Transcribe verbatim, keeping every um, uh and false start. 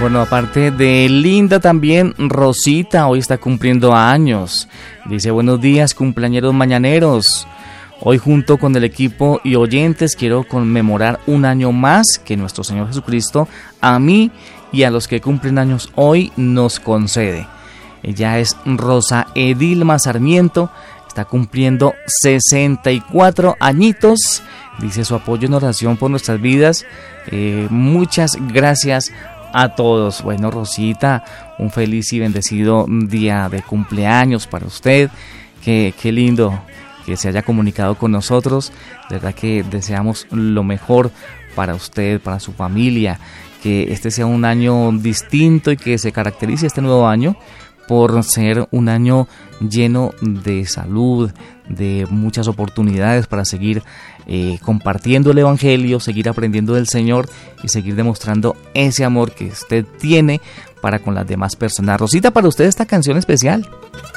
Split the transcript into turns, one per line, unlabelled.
Bueno, aparte de Linda, también Rosita hoy está cumpliendo años. Dice: buenos días, cumpleañeros mañaneros. Hoy junto con el equipo y oyentes quiero conmemorar un año más que nuestro Señor Jesucristo a mí y a los que cumplen años hoy nos concede. Ella es Rosa Edilma Sarmiento, está cumpliendo sesenta y cuatro añitos. Dice su apoyo en oración por nuestras vidas. Eh, muchas gracias a todos. Bueno, Rosita, un feliz y bendecido día de cumpleaños para usted. Qué, qué lindo que se haya comunicado con nosotros. De verdad que deseamos lo mejor para usted, para su familia. Que este sea un año distinto y que se caracterice este nuevo año por ser un año lleno de salud, de muchas oportunidades para seguir eh, compartiendo el Evangelio, seguir aprendiendo del Señor y seguir demostrando ese amor que usted tiene para con las demás personas. Rosita, para usted esta canción especial.